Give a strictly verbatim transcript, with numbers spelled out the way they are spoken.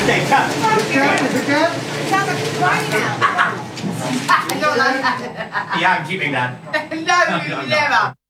เด็กครับ Sounds like it's crying out. I don't like that. Yeah, I'm keeping that. No, never.